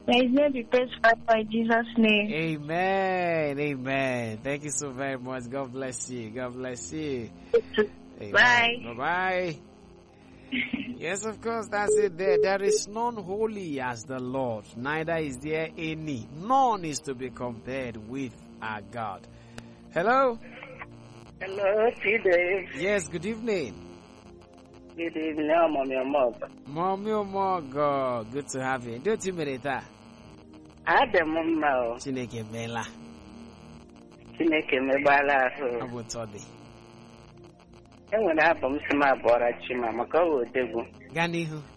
May his name be praised forever in Jesus' name. Amen. Amen. Thank you so very much. God bless you. God bless you. Amen. Bye. Bye-bye. Yes, of course, that's it there. There is none holy as the Lord, neither is there any. None is to be compared with our God. Hello? Hello, T-Dave. Yes, good evening. Good evening, Mommy Omogo. Mommy Omogo, good to have you. Do you merita? Adam Mama. Chineke Mela. Chineke mebala ahụ. Abutodi. Enwere abụ m si m abụọra Chima maka ọ wụ odegwu. Ganihu.